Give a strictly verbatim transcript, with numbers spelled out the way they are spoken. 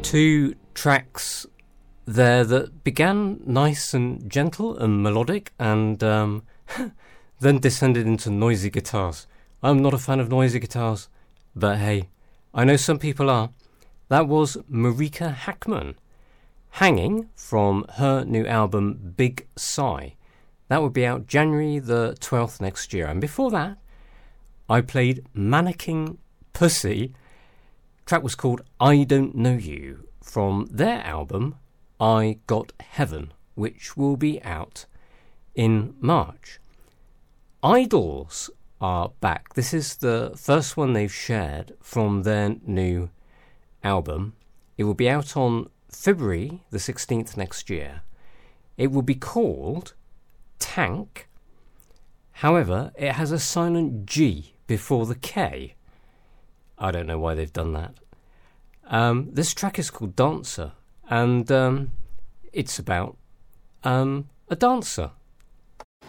Two tracks there that began nice and gentle and melodic and um, then descended into noisy guitars. I'm not a fan of noisy guitars, but hey, I know some people are. That was Marika Hackman, Hanging, from her new album Big Sigh. That will be out January the twelfth next year. And before that, I played Mannequin Pussy. Track was called I Don't Know You, from their album I Got Heaven, which will be out in March. Idols are back. This is the first one they've shared from their new album. It will be out on February the sixteenth next year. It will be called Tank. However, it has a silent G before the K. I don't know why they've done that. Um, this track is called Dancer, and um, it's about um, a dancer.